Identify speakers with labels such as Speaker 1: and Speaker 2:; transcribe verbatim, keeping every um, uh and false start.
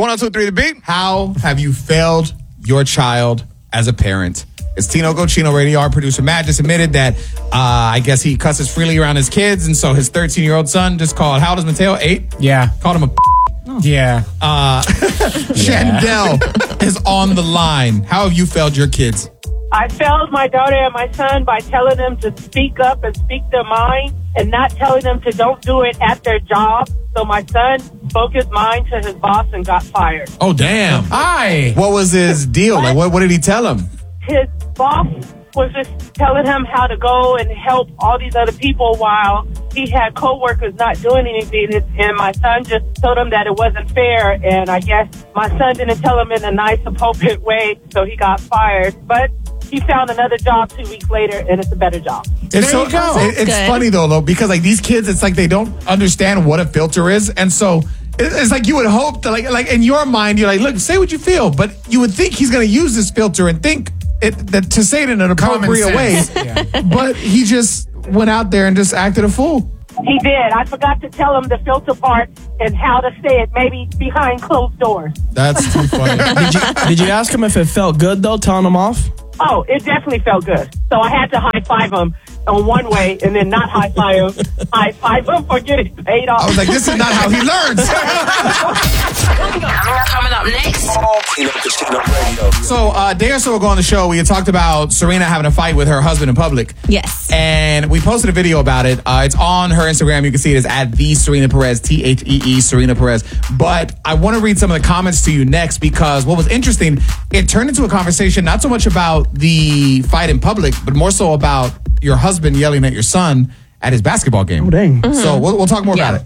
Speaker 1: one oh two point three The Beat. How have you failed your child as a parent? It's Tino Gochino Radio. Our producer Matt just admitted that uh, I guess he cusses freely around his kids, and so his thirteen-year-old son just called, how old is Mateo? Eight?
Speaker 2: Yeah.
Speaker 1: Called him a
Speaker 2: oh. Yeah.
Speaker 1: Uh, Shandell is on the line. How have you failed your kids?
Speaker 3: I failed my daughter and my son by telling them to speak up and speak their mind and not telling them to don't do it at their job. So my son spoke his mind to his boss and got fired.
Speaker 1: Oh, damn.
Speaker 2: Hi.
Speaker 1: What was his deal? Like, what, what did he tell him?
Speaker 3: His boss was just telling him how to go and help all these other people while he had coworkers not doing anything. And my son just told him that it wasn't fair. And I guess my son didn't tell him in a nice, appropriate way, so he got fired. But he found another job two weeks later, and it's a better job.
Speaker 1: It's
Speaker 2: there
Speaker 1: so,
Speaker 2: you go.
Speaker 1: It, it's
Speaker 4: good.
Speaker 1: funny, though, though, because like these kids, it's like they don't understand what a filter is. And so it- it's like you would hope that, like, like in your mind, you're like, look, say what you feel. But you would think he's going to use this filter and think it, that to say it in an appropriate way.
Speaker 2: Yeah.
Speaker 1: But he just went out there and just acted a fool.
Speaker 3: He did. I forgot to tell him the filter part and how to say it, maybe behind closed doors.
Speaker 1: That's too funny.
Speaker 5: Did you, did you ask him if it felt good, though, telling him off?
Speaker 3: Oh, it definitely felt good. So I had to high five him on one way and then not high five him, high five him for getting paid off.
Speaker 1: I was like, this is not how he learns.
Speaker 4: Coming up next.
Speaker 6: Tino Gochino Radio.
Speaker 1: So uh, a day or so ago on the show, we had talked about Serena having a fight with her husband in public.
Speaker 4: Yes.
Speaker 1: And we posted a video about it. Uh, it's on her Instagram. You can see it as at the Serena Perez, T H E E, Serena Perez. But I want to read some of the comments to you next because what was interesting, it turned into a conversation not so much about the fight in public, but more so about your husband yelling at your son at his basketball game.
Speaker 5: Oh, dang.
Speaker 1: So we'll, we'll talk more
Speaker 4: Yeah.
Speaker 1: about it.